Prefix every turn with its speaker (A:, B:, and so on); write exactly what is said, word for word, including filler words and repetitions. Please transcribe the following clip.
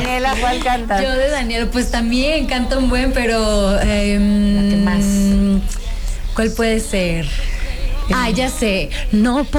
A: Daniela, ¿cuál cantas?
B: Yo de Daniel, pues también canto un buen, pero... Eh,
A: ¿Qué más?
B: ¿Cuál puede ser? Ah, ya sé. No